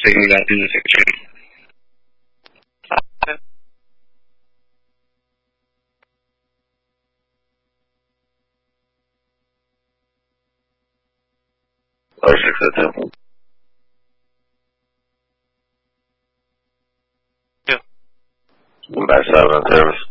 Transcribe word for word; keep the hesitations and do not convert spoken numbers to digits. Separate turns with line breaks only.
thinking about in the future.
باشه کتم بس سرمن ترمز